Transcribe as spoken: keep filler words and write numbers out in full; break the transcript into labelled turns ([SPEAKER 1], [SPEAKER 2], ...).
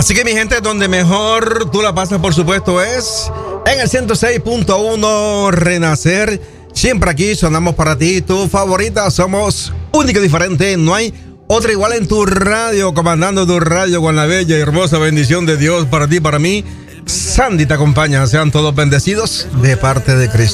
[SPEAKER 1] Así que mi gente, donde mejor tú la pasas, por supuesto, es en el ciento seis punto uno Renacer. Siempre aquí sonamos para ti, tu favorita. Somos única y diferente. No hay otra igual en tu radio, comandando tu radio con la bella y hermosa bendición de Dios para ti, para mí. Sandy te acompaña. Sean todos bendecidos de parte de Cristo.